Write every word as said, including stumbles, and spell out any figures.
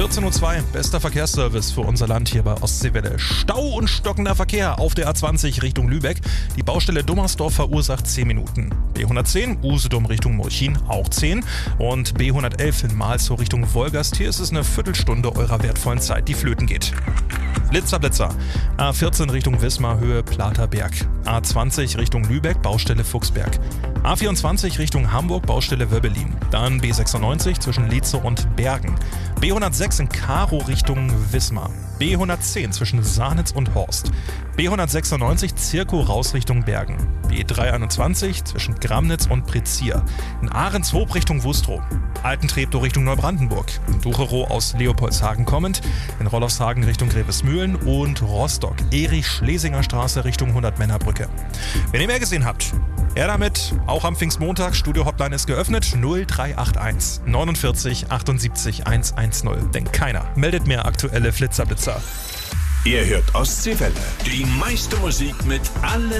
vierzehn Uhr zwei, bester Verkehrsservice für unser Land hier bei Ostseewelle. Stau und stockender Verkehr auf der A zwanzig Richtung Lübeck. Die Baustelle Dummersdorf verursacht zehn Minuten. B hundertzehn, Usedom Richtung Molchin, auch zehn. Und B hundertelf in Malzow Richtung Wolgast. Hier ist es eine Viertelstunde eurer wertvollen Zeit, die flöten geht. Blitzer, Blitzer. A vierzehn Richtung Wismar, Höhe Platerberg. A zwanzig Richtung Lübeck, Baustelle Fuchsberg. A vierundzwanzig Richtung Hamburg, Baustelle Wöbbelin. Dann B sechsundneunzig zwischen Lietze und Bergen. B hundertsechs in Karow Richtung Wismar. B hundertzehn zwischen Sahnitz und Horst. B hundertsechsundneunzig Zirkow raus Richtung Bergen. B dreihunderteinundzwanzig zwischen Gramnitz und Prezier. In Ahrenshoop Richtung Wustrow. Altentreptow Richtung Neubrandenburg. In Ducherow aus Leopoldshagen kommend. In Rollofshagen Richtung Grevesmühlen und Rostock. Erich-Schlesinger Straße Richtung hundert-Männer-Brücke. Wenn ihr mehr gesehen habt, er damit, auch am Pfingstmontag, Studio Hotline ist geöffnet, null drei acht eins neunundvierzig achtundsiebzig hundertzehn. Denn keiner meldet mehr aktuelle Flitzerblitzer. Ihr hört Ostseewelle, die meiste Musik mit allen